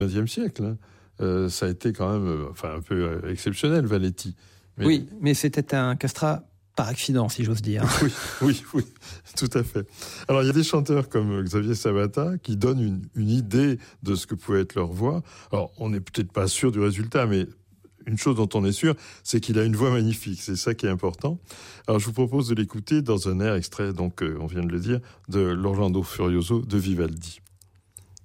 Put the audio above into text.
XXe siècle. Ça a été quand même un peu exceptionnel, Valetti. Oui, mais c'était un castrat par accident, si j'ose dire. Oui, tout à fait. Alors, il y a des chanteurs comme Xavier Sabata qui donnent une idée de ce que pouvait être leur voix. Alors, on n'est peut-être pas sûr du résultat, mais une chose dont on est sûr, c'est qu'il a une voix magnifique. C'est ça qui est important. Alors, je vous propose de l'écouter dans un air extrait, donc, on vient de le dire, de l'Orlando Furioso de Vivaldi.